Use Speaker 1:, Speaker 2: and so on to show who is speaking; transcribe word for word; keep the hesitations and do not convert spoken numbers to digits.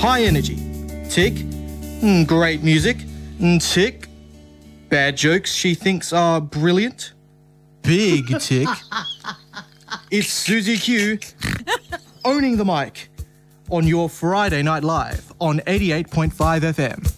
Speaker 1: high energy. Tick. Mm, great music. Mm, tick. Bad jokes she thinks are brilliant. Big tick. It's Susie Q owning the mic on your Friday Night Live on eighty-eight point five F M.